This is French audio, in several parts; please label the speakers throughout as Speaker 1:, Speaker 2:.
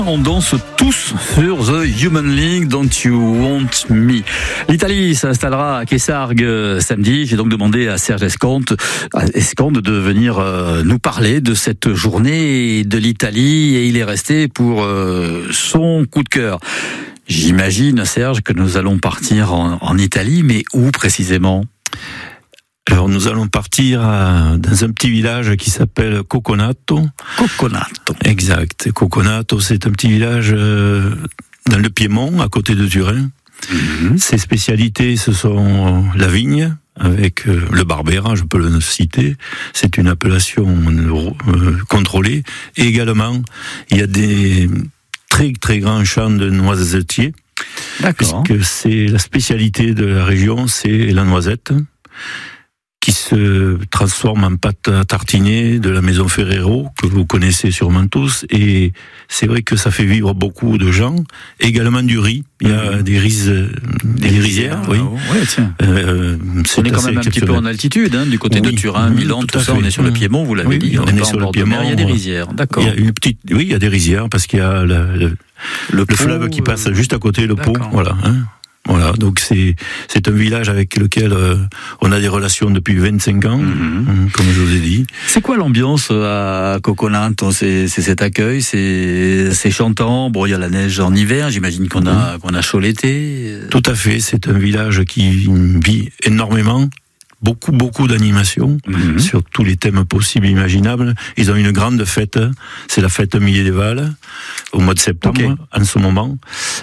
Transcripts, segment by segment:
Speaker 1: On danse tous sur The Human League, Don't You Want Me. L'Italie s'installera à Caissargues samedi. J'ai donc demandé à Serge Escande de venir nous parler de cette journée de l'Italie et il est resté pour son coup de cœur. J'imagine, Serge, que nous allons partir en Italie, mais où précisément ?
Speaker 2: Alors nous allons partir dans un petit village qui s'appelle Coconato.
Speaker 1: Coconato.
Speaker 2: Exact. Coconato, c'est un petit village dans le Piémont, à côté de Turin. Mm-hmm. Ses spécialités, ce sont la vigne, avec le Barbera, je peux le citer. C'est une appellation contrôlée. Et également, il y a des très très grands champs de noisetiers.
Speaker 1: D'accord.
Speaker 2: Puisque c'est la spécialité de la région, c'est la noisette, qui se transforme en pâte à tartiner de la maison Ferrero, que vous connaissez sûrement tous, et c'est vrai que ça fait vivre beaucoup de gens. Également du riz, il y a des rizières, oui.
Speaker 1: Ouais, tiens. On est quand même un petit peu en altitude, du côté de Turin, Milan, tout ça, on est sur le Piémont, vous l'avez dit.
Speaker 2: On est sur le Piémont.
Speaker 1: Il y a des rizières, d'accord.
Speaker 2: Il y a des rizières, parce qu'il y a le fleuve qui passe juste à côté, le Pô, voilà. Voilà, donc c'est un village avec lequel on a des relations depuis 25 ans, comme je vous ai dit.
Speaker 1: C'est quoi l'ambiance à Coconato ? C'est cet accueil, c'est chantant. Bon, il y a la neige en hiver, j'imagine qu'on a chaud l'été.
Speaker 2: Tout à fait, c'est un village qui vit énormément. Beaucoup d'animations sur tous les thèmes possibles et imaginables. Ils ont une grande fête, c'est la fête médiévale, au mois de septembre, en ce moment.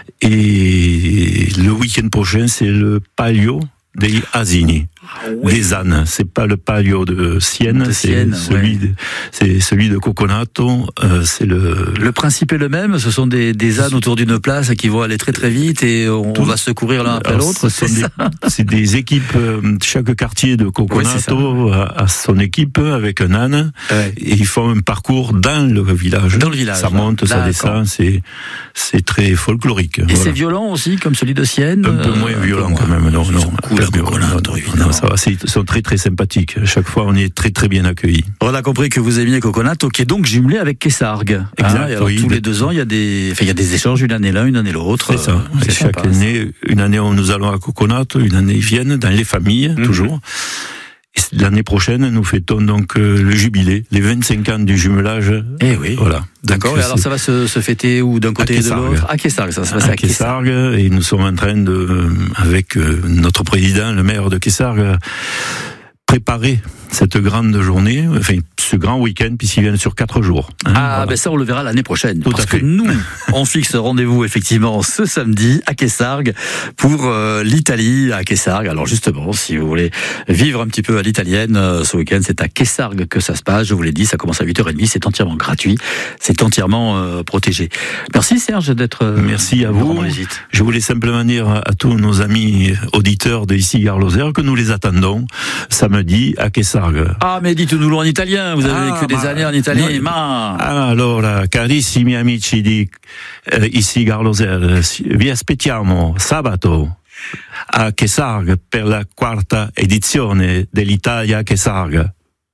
Speaker 2: Et le week-end prochain, c'est le Palio dei Asini, des ânes. C'est pas le Palio de Sienne, c'est celui de Coconato. C'est
Speaker 1: le principe est le même. Ce sont des ânes autour d'une place qui vont aller très très vite et on va se courir l'un après l'autre.
Speaker 2: C'est des équipes. Chaque quartier de Coconato a son équipe avec un âne et ils font un parcours dans le village.
Speaker 1: Dans le village.
Speaker 2: Ça monte, ça descend. C'est très folklorique.
Speaker 1: Et c'est violent aussi, comme celui de Sienne.
Speaker 2: Un peu moins violent quand même. Non. Non, ça va. Ils sont très très sympathiques. Chaque fois, on est très très bien accueillis.
Speaker 1: On a compris que vous aimiez Coconato, qui est donc jumelé avec Caissargues.
Speaker 2: Exact.
Speaker 1: Alors, tous les 2 ans, il y a des échanges, une année l'un, une année l'autre.
Speaker 2: C'est ça. Chaque année, une année nous allons à Coconato, une année ils viennent dans les familles, toujours. Et l'année prochaine, nous fêtons donc le jubilé, les 25 ans du jumelage.
Speaker 1: Eh oui.
Speaker 2: Voilà.
Speaker 1: D'accord. Et alors ça va se fêter où d'un côté et de l'autre ? À Caissargues, ça se passe à
Speaker 2: Caissargues. Et nous sommes en train avec notre président, le maire de Caissargues, préparer cette grande journée, enfin ce grand week-end, puisqu'ils viennent sur 4 jours.
Speaker 1: Ben ça on le verra l'année prochaine.
Speaker 2: Tout
Speaker 1: parce
Speaker 2: à fait.
Speaker 1: Que nous, on fixe rendez-vous effectivement ce samedi à Caissargues pour l'Italie à Caissargues. Alors justement, si vous voulez vivre un petit peu à l'italienne, ce week-end c'est à Caissargues que ça se passe. Je vous l'ai dit, ça commence à 8h30, c'est entièrement gratuit, c'est entièrement protégé. Merci Serge d'être
Speaker 2: Merci à vous. Je voulais simplement dire à tous nos amis auditeurs de ici Garloser que nous les attendons samedi à Caissargues.
Speaker 1: Ah, mais dites-nous en italien, vous avez vécu des années en Italie.
Speaker 2: Allora, carissimi amici di ici Garloser, vi aspettiamo sabato a Caissargues per la 4ª edizione dell'Italia Caissargues.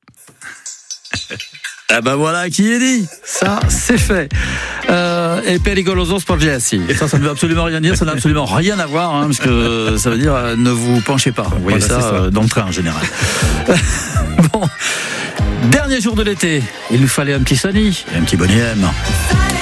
Speaker 1: Ah ben voilà qui est dit, ça c'est fait. Et pericoloso sporgesi. Ça ne veut absolument rien dire, ça n'a absolument rien à voir, parce que ça veut dire ne vous penchez pas. Vous voyez ça dans le train en général. Bon, dernier jour de l'été, il nous fallait un petit Sonny et un petit Bonnie M.